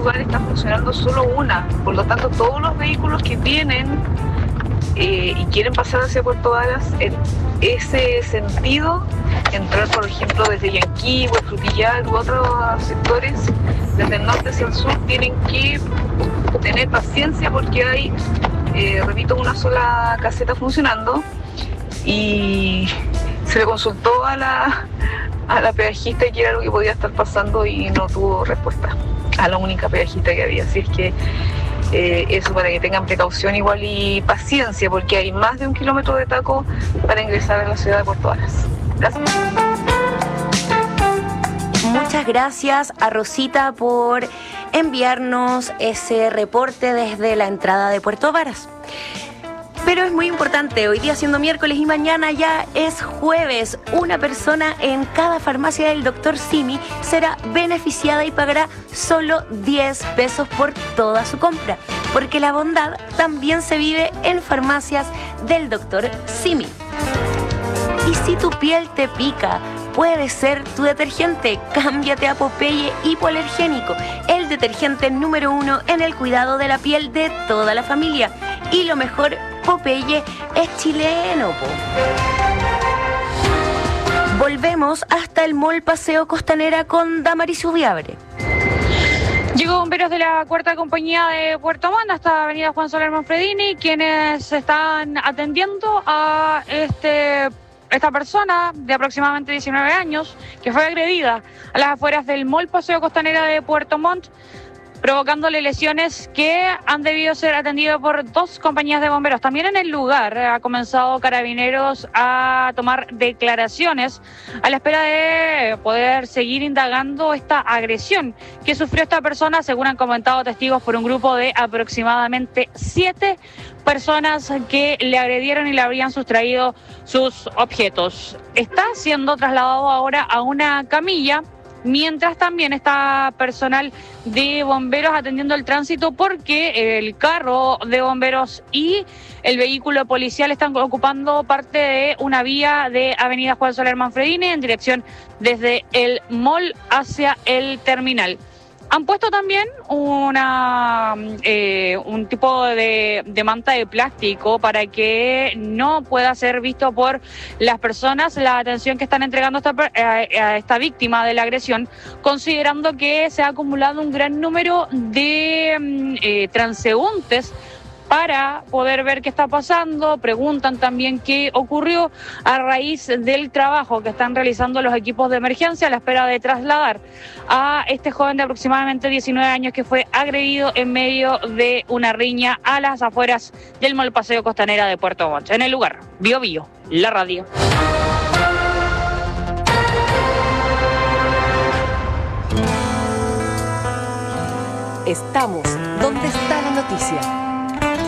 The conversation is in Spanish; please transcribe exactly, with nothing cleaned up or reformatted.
lugar está funcionando solo una, por lo tanto todos los vehículos que vienen eh, y quieren pasar hacia Puerto Varas, en ese sentido, entrar por ejemplo desde Yanquihue, Frutillar u otros sectores, desde el norte hacia el sur, tienen que tener paciencia porque hay, eh, repito, una sola caseta funcionando. Y se le consultó a la, a la pedajista que era lo que podía estar pasando y no tuvo respuesta a la única pedajista que había. Así es que eh, eso, para que tengan precaución igual y paciencia, porque hay más de un kilómetro de taco para ingresar a la ciudad de Puerto Varas. Gracias. Muchas gracias a Rosita por enviarnos ese reporte desde la entrada de Puerto Varas. Pero es muy importante, hoy día siendo miércoles y mañana ya es jueves, una persona en cada farmacia del doctor Simi será beneficiada y pagará solo diez pesos por toda su compra, porque la bondad también se vive en farmacias del doctor Simi. Y si tu piel te pica, puede ser tu detergente. Cámbiate a Popeye Hipoalergénico, el detergente número uno en el cuidado de la piel de toda la familia. Y lo mejor, Popeye es chileno, po. Volvemos hasta el Mall Paseo Costanera con Damaris Ubiabre. Llegó bomberos de la cuarta compañía de Puerto Montt hasta avenida Juan Soler Manfredini, quienes están atendiendo a este esta persona de aproximadamente diecinueve años que fue agredida a las afueras del Mall Paseo Costanera de Puerto Montt, provocándole lesiones que han debido ser atendidas por dos compañías de bomberos. También en el lugar ha comenzado Carabineros a tomar declaraciones a la espera de poder seguir indagando esta agresión que sufrió esta persona, según han comentado testigos, por un grupo de aproximadamente siete personas que le agredieron y le habrían sustraído sus objetos. Está siendo trasladado ahora a una camilla, mientras también está personal de bomberos atendiendo el tránsito, porque el carro de bomberos y el vehículo policial están ocupando parte de una vía de avenida Juan Soler Manfredini en dirección desde el mall hacia el terminal. Han puesto también una eh, un tipo de, de manta de plástico para que no pueda ser visto por las personas la atención que están entregando a esta, a, a esta víctima de la agresión, considerando que se ha acumulado un gran número de eh, transeúntes para poder ver qué está pasando. Preguntan también qué ocurrió a raíz del trabajo que están realizando los equipos de emergencia a la espera de trasladar a este joven de aproximadamente diecinueve años que fue agredido en medio de una riña a las afueras del Mall Paseo Costanera de Puerto Montt. En el lugar, Bio Bio, la radio. Estamos donde está la noticia.